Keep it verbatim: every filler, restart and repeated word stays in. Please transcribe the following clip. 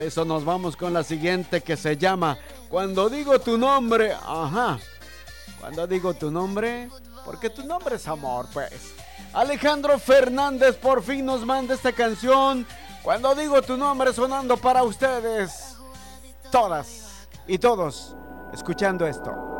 Eso nos vamos con la siguiente que se llama Cuando digo tu nombre. Ajá. Cuando digo tu nombre, porque tu nombre es amor, pues. Alejandro Fernández por fin nos manda esta canción. Cuando digo tu nombre, sonando para ustedes. Todas y todos escuchando esto.